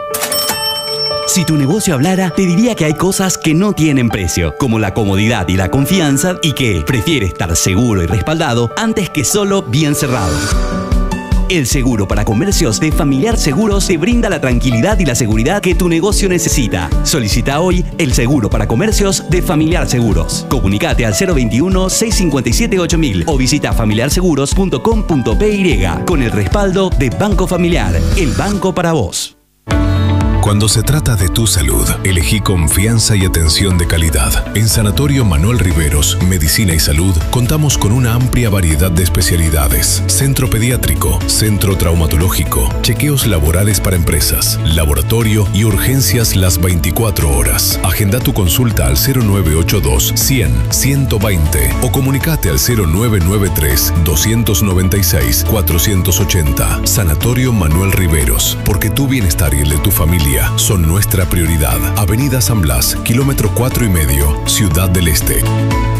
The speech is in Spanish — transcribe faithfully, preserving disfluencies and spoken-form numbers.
Si tu negocio hablara, te diría que hay cosas que no tienen precio, como la comodidad y la confianza, y que prefiere estar seguro y respaldado antes que solo bien cerrado. El seguro para comercios de Familiar Seguros te brinda la tranquilidad y la seguridad que tu negocio necesita. Solicita hoy el seguro para comercios de Familiar Seguros. Comunicate al cero veintiuno, seiscientos cincuenta y siete, ocho mil o visita familiar seguros punto com punto pe y con el respaldo de Banco Familiar, el banco para vos. Cuando se trata de tu salud, elegí confianza y atención de calidad. En Sanatorio Manuel Riveros, Medicina y Salud, contamos con una amplia variedad de especialidades. Centro pediátrico, centro traumatológico, chequeos laborales para empresas, laboratorio y urgencias las veinticuatro horas. Agenda tu consulta al cero nueve ocho dos, cien, ciento veinte o comunicate al cero nueve nueve tres, doscientos noventa y seis, cuatrocientos ochenta. Sanatorio Manuel Riveros, porque tu bienestar y el de tu familia son nuestra prioridad. Avenida San Blas, kilómetro cuatro y medio, Ciudad del Este.